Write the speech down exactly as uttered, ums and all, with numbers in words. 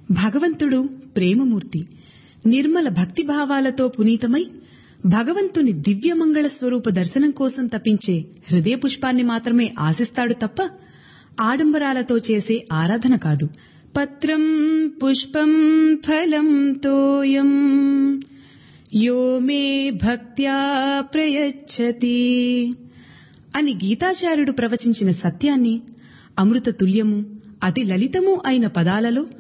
భగవంతుడు ప్రేమమూర్తి. నిర్మల భక్తిభావాలతో పునీతమై భగవంతుని దివ్యమంగళ స్వరూప దర్శనం కోసం తపించే హృదయ పుష్పాన్ని మాత్రమే ఆశిస్తాడు తప్ప ఆడంబరాలతో చేసే ఆరాధన కాదు. పత్రం పుష్పం ఫలం తోయం యో మే భక్త్యా ప్రయచ్చతి అని గీతాచార్యుడు ప్రవచించిన సత్యాన్ని అమృత తుల్యము అతి లలితము అయిన పదాలలో